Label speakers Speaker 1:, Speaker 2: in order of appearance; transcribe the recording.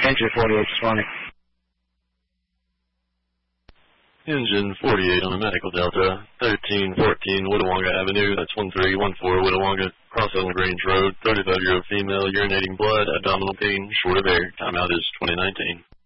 Speaker 1: Entry 48 responding.
Speaker 2: Engine 48 on the Medical Delta, 1314 Whitawanga Avenue, that's 1314 Whitawanga, crossing LaGrange Road, 35-year-old female, urinating blood, abdominal pain, short of air. Timeout is 2019.